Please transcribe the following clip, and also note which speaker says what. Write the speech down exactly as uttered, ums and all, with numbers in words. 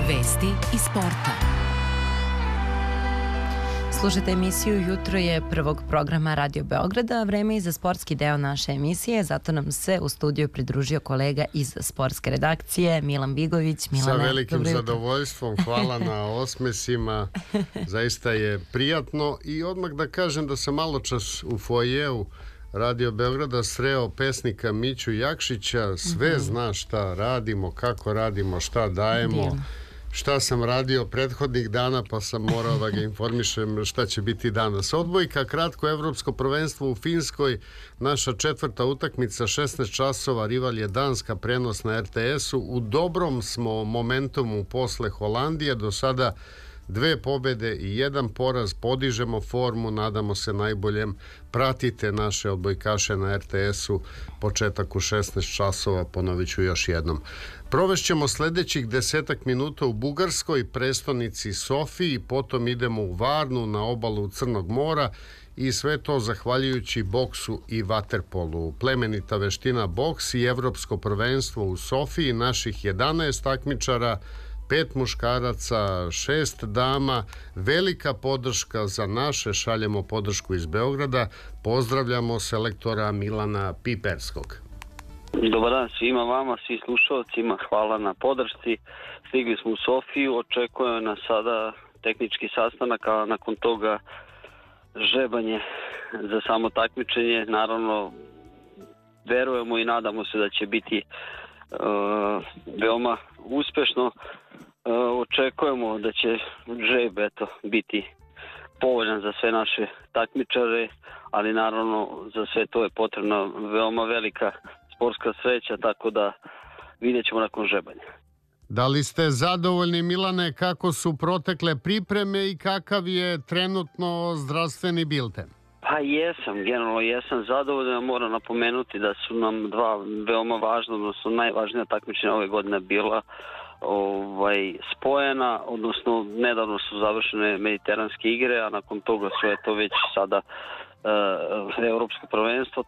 Speaker 1: Vesti iz sporta. Slušajte emisiju Jutro je prvog programa Radio Beograda. Vreme je za sportski deo naše emisije, zato nam se u studiju pridružio kolega iz sportske redakcije, Milan Bigović. Milane,
Speaker 2: sa velikim zadovoljstvom, hvala na osmesima, zaista je prijatno. I odmah da kažem da sam malo čas u foajeu Radio Beograda sreo pesnika Miću Jakšića. Sve mm-hmm. zna šta radimo, kako radimo, šta dajemo. Divno. Šta sam radio prethodnih dana, pa sam morao da ga informišem šta će biti danas. Odbojka, kratko evropsko prvenstvo u Finskoj, naša četvrta utakmica, šesnaest časova, rival je Danska, prenos na er te esu. U dobrom smo momentumu posle Holandije, do sada dve pobede i jedan poraz, podižemo formu, nadamo se najboljem. Pratite naše odbojkaše na er te esu, početak u šesnaest časova, ponovit ću još jednom. Provešćemo sledećih desetak minuta u Bugarskoj, prestonici Sofiji, potom idemo u Varnu, na obalu Crnog mora i sve to zahvaljujući boksu i vaterpolu. Plemenita veština boks i evropsko prvenstvo u Sofiji, naših jedanaest takmičara, pet muškaraca, šest dama, velika podrška za naše, šaljemo podršku iz Beograda, pozdravljamo selektora Milana Piperskog.
Speaker 3: Dobar dan svima vama, svi slušalcima, hvala na podršci. Stigli smo u Sofiju, očekujem nas sada tehnički sastanak, a nakon toga žebanje za samo takmičenje. Naravno, verujemo i nadamo se da će biti uh, veoma uspešno. Uh, očekujemo da će žeb eto, biti povoljan za sve naše takmičare, ali naravno za sve to je potrebna veoma velika sportska sreća, tako da vidjet ćemo nakon žebanja.
Speaker 2: Da li ste zadovoljni, Milane, kako su protekle pripreme i kakav je trenutno zdravstveni bilten?
Speaker 3: Pa jesam, generalno jesam zadovoljan. Moram napomenuti da su nam dva veoma važna, odnosno najvažnija takmičenja ove godine bila ovaj, spojena, odnosno nedavno su završene mediteranske igre, a nakon toga su eto već sada Uh, evropsko prvenstvo,